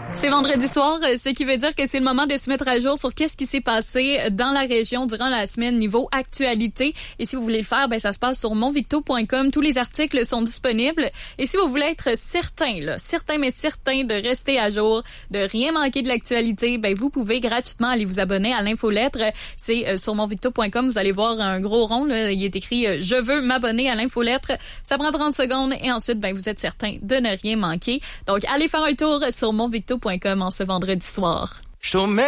C'est vendredi soir, ce qui veut dire que c'est le moment de se mettre à jour sur qu'est-ce qui s'est passé dans la région durant la semaine niveau actualité. Et si vous voulez le faire, ça se passe sur monvicto.com. Tous les articles sont disponibles. Et si vous voulez être certain de rester à jour, de rien manquer de l'actualité, vous pouvez gratuitement aller vous abonner à l'infolettre. C'est sur monvicto.com. Vous allez voir un gros rond, là, il est écrit « Je veux m'abonner à l'infolettre ». Ça prend 30 secondes et ensuite, vous êtes certain de ne rien manquer. Donc, allez faire un tour sur monvicto.com en ce vendredi soir.